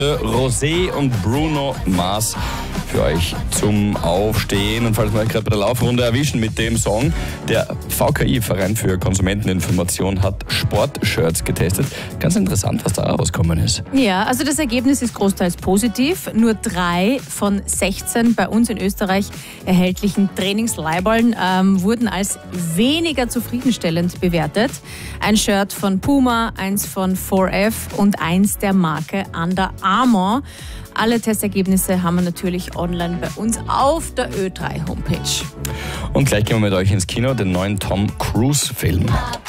Rosé und Bruno Mars für euch zum Aufstehen. Und falls wir euch gerade bei der Laufrunde erwischen mit dem Song, der VKI, Verein für Konsumenteninformation, hat Sportshirts getestet. Ganz interessant, was da rausgekommen ist. Ja, also das Ergebnis ist großteils positiv. Nur 3 von 16 bei uns in Österreich erhältlichen Trainingsleiberln wurden als weniger zufriedenstellend bewertet. Ein Shirt von Puma, eins von 4F und eins der Marke Under Armour. Alle Testergebnisse haben wir natürlich online bei uns auf der Ö3 Homepage. Und gleich gehen wir mit euch ins Kino, den neuen Tom Cruise Film.